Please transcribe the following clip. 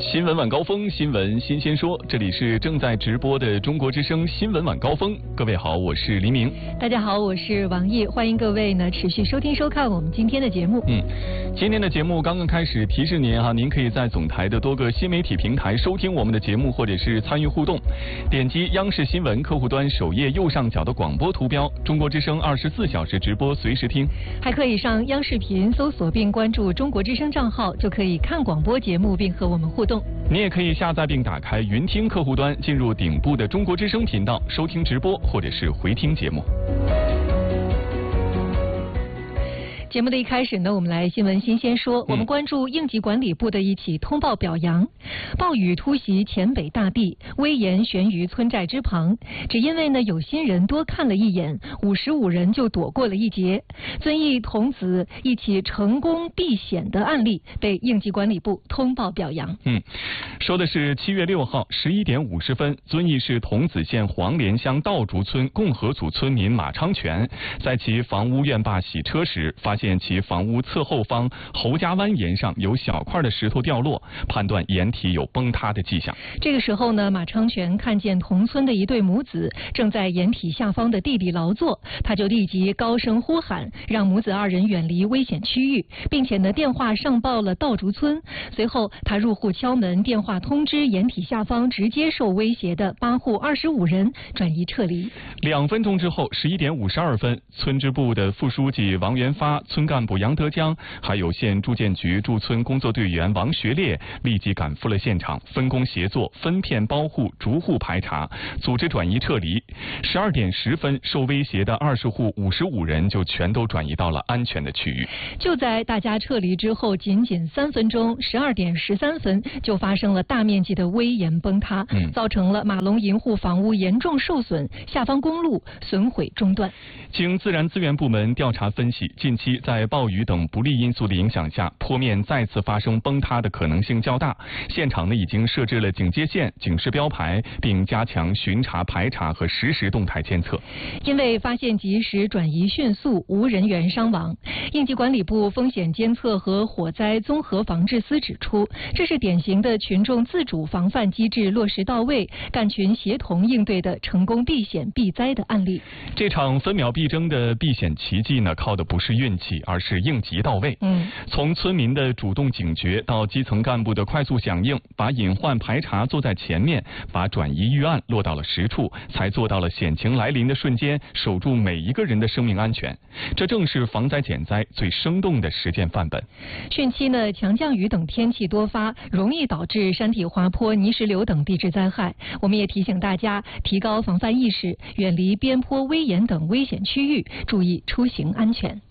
新闻晚高峰，新闻新鲜说，这里是正在直播的中国之声新闻晚高峰。各位好，我是黎明。 大家好，我是王毅，欢迎各位呢持续收听收看我们今天的节目。 今天的节目刚刚开始，提示您您可以在总台的多个新媒体平台收听我们的节目，或者是参与互动。点击央视新闻客户端首页右上角的广播图标，中国之声24小时直播，随时听。 还可以上央视频搜索并关注中国之声账号，就可以看广播节目并和我们互动。 你也可以下载并打开云听客户端，进入顶部的中国之声频道，收听直播或者是回听节目。 节目的一开始呢，我们来新闻新鲜说，我们关注应急管理部的一起通报表扬。暴雨突袭黔北大地，危岩悬于村寨之旁，只因为呢有心人多看了一眼，55人就躲过了一劫。遵义童子一起成功避险的案例被应急管理部通报表扬。 说的是7月6号11点50分，遵义市桐梓县黄连乡道竹村共和组村民马昌全在其房屋院坝洗车时，发现其房屋侧后方侯家湾岩上有小块的石头掉落，判断岩体有崩塌的迹象。 这个时候呢，马昌全看见同村的一对母子正在岩体下方的地里劳作，他就立即高声呼喊，让母子2人远离危险区域，并且呢电话上报了道竹村。随后他入户敲门，电话通知岩体下方直接受威胁的8户25人转移撤离。 2分钟之后，11点52分，村支部的副书记王元发、村干部杨德江，还有县住建局驻村工作队员王学烈立即赶赴了现场，分工协作，分片包户，逐户排查，组织转移撤离。12点10分，受威胁的20户55人就全都转移到了安全的区域。 就在大家撤离之后仅仅3分钟，12点13分就发生了大面积的危岩崩塌，造成了马龙银户房屋严重受损，下方公路损毁中断。 经自然资源部门调查分析，近期在暴雨等不利因素的影响下，坡面再次发生崩塌的可能性较大。现场呢已经设置了警戒线、警示标牌，并加强巡查排查和实时动态监测。 因为发现及时、转移迅速，无人员伤亡。应急管理部风险监测和火灾综合防治司指出，这是典型的群众自主防范机制落实到位、干群协同应对的成功避险避灾的案例。 这场分秒必争的避险奇迹呢，靠的不是运气，而是应急到位。从村民的主动警觉到基层干部的快速响应，把隐患排查做在前面，把转移预案落到了实处，才做到了险情来临的瞬间守住每一个人的生命安全。这正是防灾减灾最生动的实践范本。 汛期呢，强降雨等天气多发，容易导致山体滑坡、泥石流等地质灾害。我们也提醒大家提高防范意识，远离边坡、危岩等危险区域，注意出行安全。